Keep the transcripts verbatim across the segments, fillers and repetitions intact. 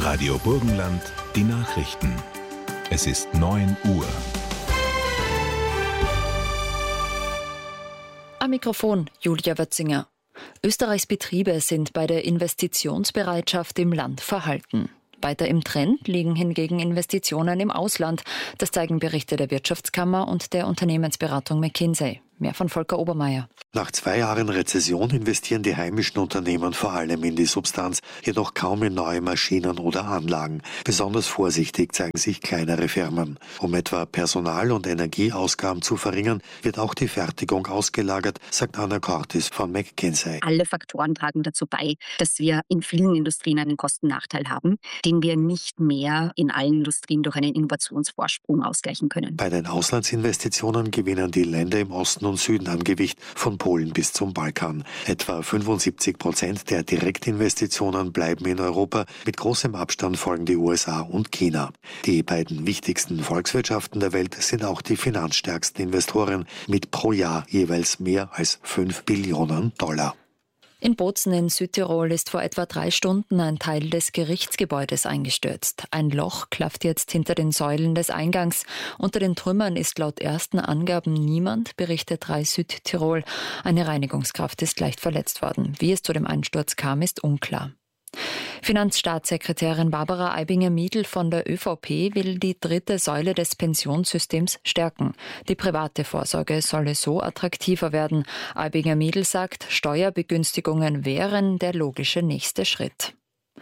Radio Burgenland, die Nachrichten. Es ist neun Uhr. Am Mikrofon Julia Wötzinger. Österreichs Betriebe sind bei der Investitionsbereitschaft im Land verhalten. Weiter im Trend liegen hingegen Investitionen im Ausland. Das zeigen Berichte der Wirtschaftskammer und der Unternehmensberatung McKinsey. Mehr von Volker Obermeier. Nach zwei Jahren Rezession investieren die heimischen Unternehmen vor allem in die Substanz, jedoch kaum in neue Maschinen oder Anlagen. Besonders vorsichtig zeigen sich kleinere Firmen. Um etwa Personal- und Energieausgaben zu verringern, wird auch die Fertigung ausgelagert, sagt Anna Cortis von McKinsey. Alle Faktoren tragen dazu bei, dass wir in vielen Industrien einen Kostennachteil haben, den wir nicht mehr in allen Industrien durch einen Innovationsvorsprung ausgleichen können. Bei den Auslandsinvestitionen gewinnen die Länder im Osten und Süden an Gewicht, von Polen bis zum Balkan. Etwa fünfundsiebzig Prozent der Direktinvestitionen bleiben in Europa. Mit großem Abstand folgen die U S A und China. Die beiden wichtigsten Volkswirtschaften der Welt sind auch die finanzstärksten Investoren mit pro Jahr jeweils mehr als fünf Billionen Dollar. In Bozen in Südtirol ist vor etwa drei Stunden ein Teil des Gerichtsgebäudes eingestürzt. Ein Loch klafft jetzt hinter den Säulen des Eingangs. Unter den Trümmern ist laut ersten Angaben niemand, berichtet drei Südtirol. Eine Reinigungskraft ist leicht verletzt worden. Wie es zu dem Einsturz kam, ist unklar. Finanzstaatssekretärin Barbara Aibinger-Miedl von der ÖVP will die dritte Säule des Pensionssystems stärken. Die private Vorsorge solle so attraktiver werden. Aibinger-Miedl sagt, Steuerbegünstigungen wären der logische nächste Schritt.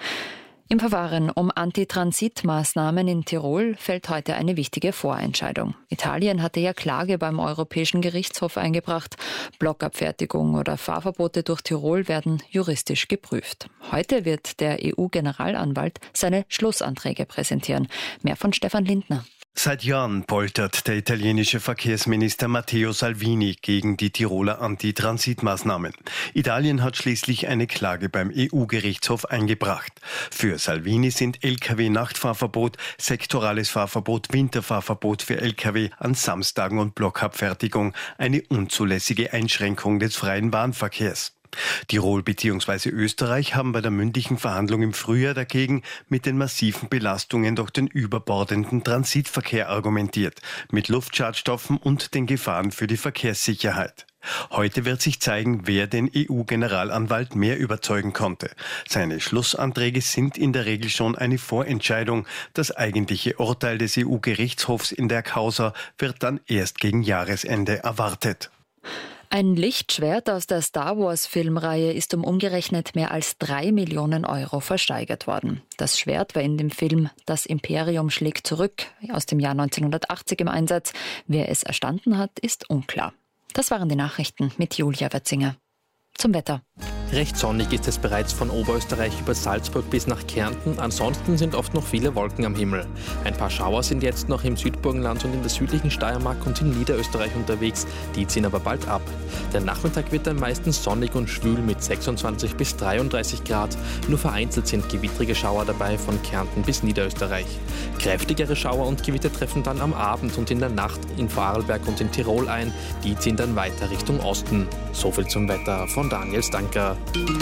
Im Verfahren um Antitransitmaßnahmen in Tirol fällt heute eine wichtige Vorentscheidung. Italien hatte ja Klage beim Europäischen Gerichtshof eingebracht. Blockabfertigung oder Fahrverbote durch Tirol werden juristisch geprüft. Heute wird der E U-Generalanwalt seine Schlussanträge präsentieren. Mehr von Stefan Lindner. Seit Jahren poltert der italienische Verkehrsminister Matteo Salvini gegen die Tiroler Antitransitmaßnahmen. Italien hat schließlich eine Klage beim E U-Gerichtshof eingebracht. Für Salvini sind L K W-Nachtfahrverbot, sektorales Fahrverbot, Winterfahrverbot für L K W an Samstagen und Blockabfertigung eine unzulässige Einschränkung des freien Bahnverkehrs. Tirol bzw. Österreich haben bei der mündlichen Verhandlung im Frühjahr dagegen mit den massiven Belastungen durch den überbordenden Transitverkehr argumentiert, mit Luftschadstoffen und den Gefahren für die Verkehrssicherheit. Heute wird sich zeigen, wer den E U-Generalanwalt mehr überzeugen konnte. Seine Schlussanträge sind in der Regel schon eine Vorentscheidung. Das eigentliche Urteil des E U-Gerichtshofs in der Causa wird dann erst gegen Jahresende erwartet. Ein Lichtschwert aus der Star-Wars-Filmreihe ist um umgerechnet mehr als drei Millionen Euro versteigert worden. Das Schwert war in dem Film Das Imperium schlägt zurück aus dem Jahr neunzehnhundertachtzig im Einsatz. Wer es erstanden hat, ist unklar. Das waren die Nachrichten mit Julia Wötzinger. Zum Wetter. Recht sonnig ist es bereits von Oberösterreich über Salzburg bis nach Kärnten. Ansonsten sind oft noch viele Wolken am Himmel. Ein paar Schauer sind jetzt noch im Südburgenland und in der südlichen Steiermark und in Niederösterreich unterwegs. Die ziehen aber bald ab. Der Nachmittag wird dann meistens sonnig und schwül mit sechsundzwanzig bis dreiunddreißig Grad. Nur vereinzelt sind gewittrige Schauer dabei von Kärnten bis Niederösterreich. Kräftigere Schauer und Gewitter treffen dann am Abend und in der Nacht in Vorarlberg und in Tirol ein. Die ziehen dann weiter Richtung Osten. Soviel zum Wetter von Daniel Stanker.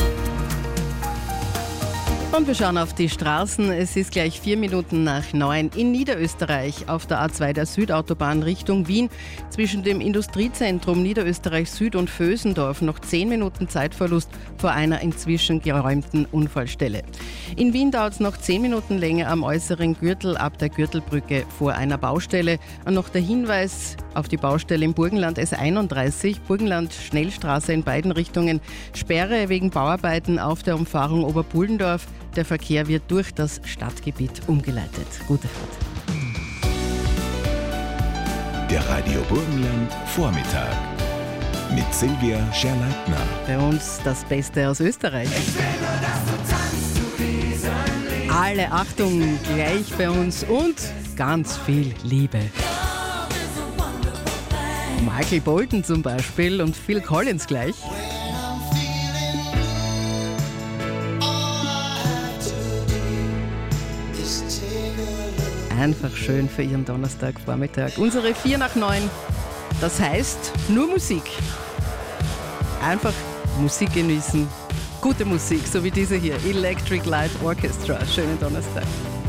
Und wir schauen auf die Straßen. Es ist gleich vier Minuten nach neun in Niederösterreich auf der A zwei der Südautobahn Richtung Wien. Zwischen dem Industriezentrum Niederösterreich Süd und Vösendorf noch zehn Minuten Zeitverlust vor einer inzwischen geräumten Unfallstelle. In Wien dauert es noch zehn Minuten länger am äußeren Gürtel ab der Gürtelbrücke vor einer Baustelle. Und noch der Hinweis auf die Baustelle im Burgenland S einunddreißig, Burgenland Schnellstraße in beiden Richtungen. Sperre wegen Bauarbeiten auf der Umfahrung Oberpullendorf. Der Verkehr wird durch das Stadtgebiet umgeleitet. Gute Fahrt. Der Radio Burgenland Vormittag mit Silvia Scherleitner. Bei uns das Beste aus Österreich. Ich will nur, dass du tanzt zu diesem Lied. Alle Achtung, gleich bei uns und ganz viel Liebe. Michael Bolton zum Beispiel und Phil Collins gleich. Einfach schön für Ihren Donnerstagvormittag. Unsere vier nach neun, das heißt nur Musik. Einfach Musik genießen Gute Musik, so wie diese hier, Electric Light Orchestra. Schönen Donnerstag.